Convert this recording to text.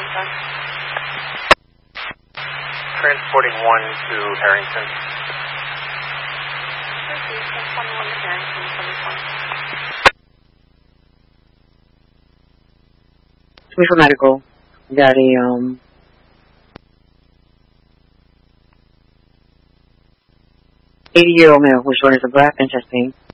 Harrington. Transporting 1 to Harrington. Proceed, 1021 to Harrington, 720. For medical. Got a 80-year-old male who shortness of breath and chest pain.